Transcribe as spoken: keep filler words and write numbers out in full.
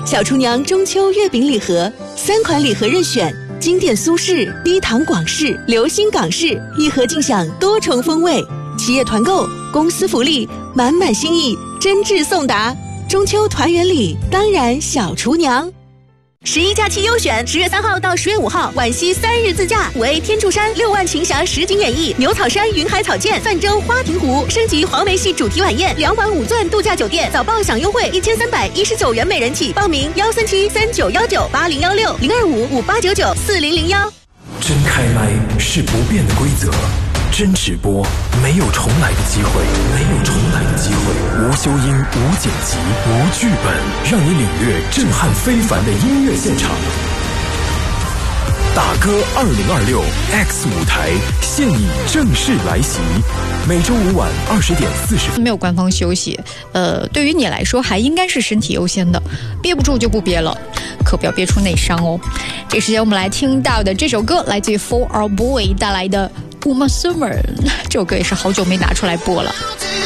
小厨娘中秋月饼礼盒，三款礼盒任选，经典苏式、低糖广式、流心港式，一盒尽享多重风味。企业团购、公司福利，满满心意，真挚送达。中秋团圆礼，当然小厨娘。十一假期优选，十月三号到十月五号，皖西三日自驾，五 A 天柱山、六万晴霞实景演绎，牛草山云海草涧、泛舟花亭湖，升级黄梅戏主题晚宴，两晚五钻度假酒店，早报享优惠一千三百一十九元每人起，报名幺三七三九幺九八零幺六零二五五八九九四零零幺。 真开麦是不变的规则，真直播没有重来的机会，没有重来的机会。无修音，无剪辑，无剧本，让你领略震撼非凡的音乐现场。打歌二零二六 X 舞台现已正式来袭，每周五晚二十点四十分。 没有官方休息，呃，对于你来说还应该是身体优先的，憋不住就不憋了，可不要憋出内伤哦。这时间我们来听到的这首歌来自于 For Our Boy 带来的Uma Thurman， 这首歌也是好久没拿出来播了。